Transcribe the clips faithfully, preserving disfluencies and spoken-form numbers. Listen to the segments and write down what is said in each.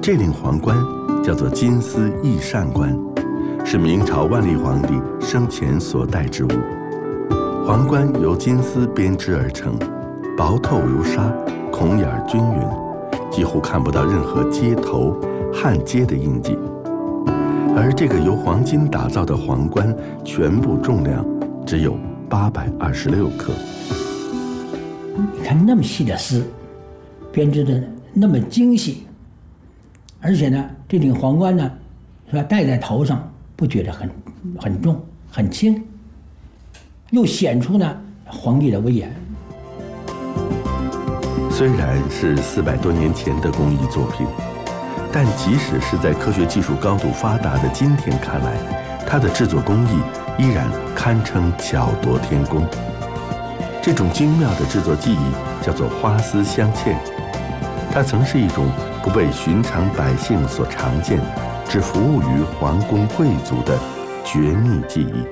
这顶皇冠叫做金丝翼扇冠，是明朝万历皇帝生前所戴之物。皇冠由金丝编织而成，薄透如纱，孔眼均匀，几乎看不到任何接头、焊接的印记。而这个由黄金打造的皇冠，全部重量只有八百二十六克。 你看那么细的丝，编织的那么精细，而且呢，这顶皇冠呢，是吧，戴在头上不觉得很很重很轻，又显出呢皇帝的威严。 虽然是四百多年前的工艺作品，但即使是在科学技术高度发达的今天看来，它的制作工艺依然堪称巧夺天工。这种精妙的制作技艺叫做花丝镶嵌，它曾是一种不被寻常百姓所常见，只服务于皇宫贵族的绝密技艺。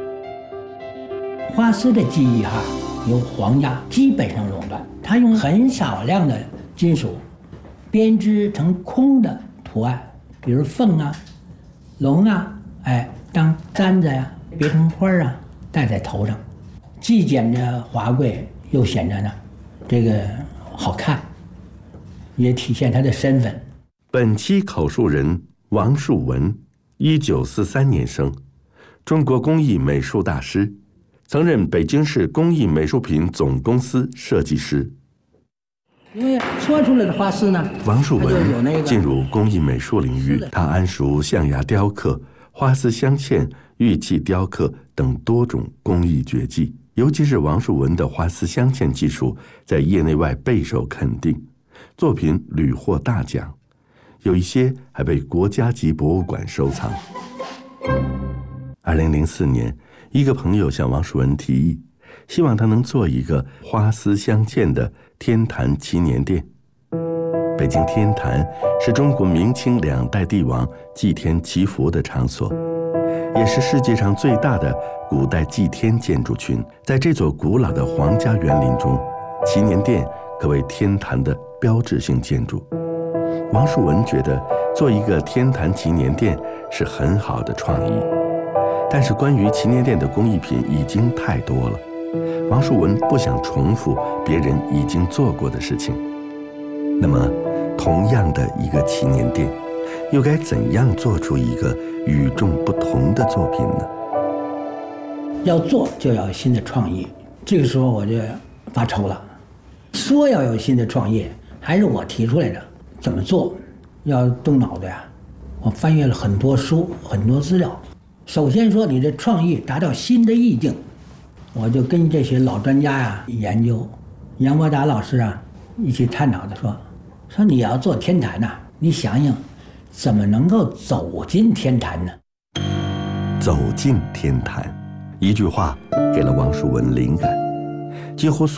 花丝的技艺哈，由皇家基本上垄断，它用很少量的金属编织成空的图案，比如凤啊、龙啊，哎，当簪子呀、别成花啊，戴在头上，既显着华贵，又显着呢这个好看，也体现他的身份。 本期口述人王树文，一九四三年生，中国工艺美术大师，曾任北京市工艺美术品总公司设计师。 因为说出来的花丝呢， 王树文进入工艺美术领域，他谙熟象牙雕刻、花丝镶嵌、玉器雕刻等多种工艺绝技，尤其是王树文的花丝镶嵌技术，在业内外备受肯定，作品屡获大奖，有一些还被国家级博物馆收藏。二零零四年，一个朋友向王树文提议，希望他能做一个花丝镶嵌的天坛祈年殿。北京天坛是中国明清两代帝王祭天祈福的场所，也是世界上最大的古代祭天建筑群。在这座古老的皇家园林中，祈年殿可谓天坛的标志性建筑。王树文觉得做一个天坛祈年殿是很好的创意，但是关于祈年殿的工艺品已经太多了，王树文不想重复别人已经做过的事情。那么同样的一个祈年殿，又该怎样做出一个与众不同的作品呢？ 要做就要有新的创意，这个时候我就发愁了。说要有新的创意，还是我提出来的，怎么做要动脑子呀。我翻阅了很多书，很多资料。首先说你的创意达到新的意境，我就跟这些老专家呀研究，杨伯达老师啊一起探讨的说，说你要做天坛呐，你想想怎么能够走进天坛呢？ 走进天坛，一句话给了王树文灵感，几乎